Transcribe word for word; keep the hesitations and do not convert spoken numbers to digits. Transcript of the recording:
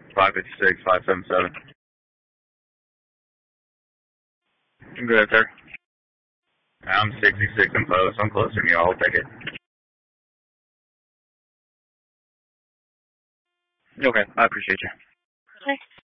five fifty-six, five seventy-seven. Good, sir. I'm sixty-six in post. I'm closer than you. I'll take it. Okay, I appreciate you. Okay.